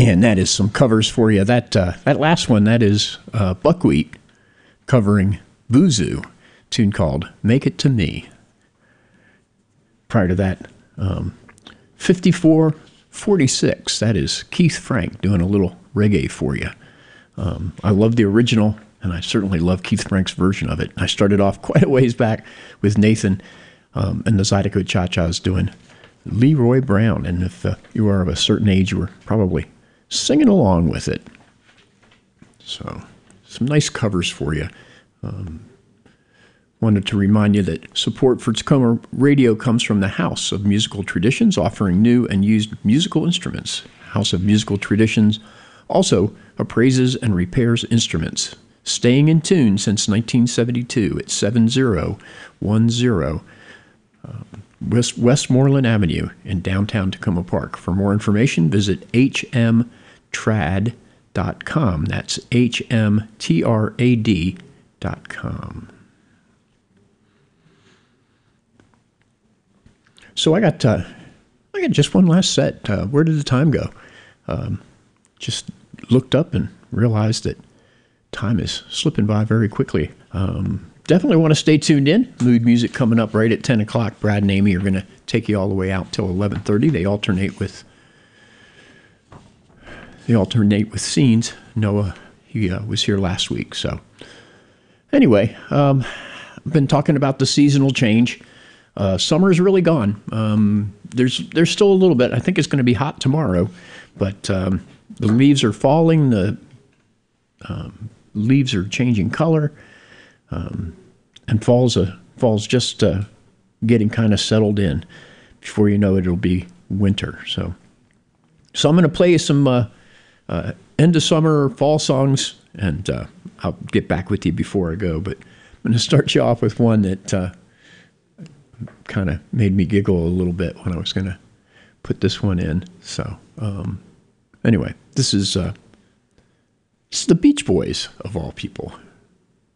And that is some covers for you. That last one, that is Buckwheat covering Vuzu, tune called Make It To Me. Prior to that, 5446, that is Keith Frank doing a little reggae for you. I love the original, and I certainly love Keith Frank's version of it. I started off quite a ways back with Nathan and the Zydeco Cha-Chas doing Leroy Brown, and if you are of a certain age, you were probably singing along with it. So, some nice covers for you. Wanted to remind you that support for Tacoma Radio comes from the House of Musical Traditions, offering new and used musical instruments. House of Musical Traditions also appraises and repairs instruments. Staying in tune since 1972 at 7010 Westmoreland Avenue in downtown Tacoma Park. For more information, visit hmtrad.com. That's hmtrad.com. So I got just one last set. Where did the time go? Just looked up and realized that time is slipping by very quickly. Definitely want to stay tuned in. Mood Music coming up right at 10 o'clock. Brad and Amy are going to take you all the way out till 11:30. They alternate with scenes. Noah, he was here last week. So anyway, I've been talking about the seasonal change. Summer is really gone. There's still a little bit. I think it's going to be hot tomorrow, but the leaves are falling. The leaves are changing color. And fall's just getting kind of settled in. Before you know it, it'll be winter. So I'm going to play some end of summer fall songs, and I'll get back with you before I go. But I'm going to start you off with one that kind of made me giggle a little bit when I was going to put this one in. So anyway, this is the Beach Boys, of all people.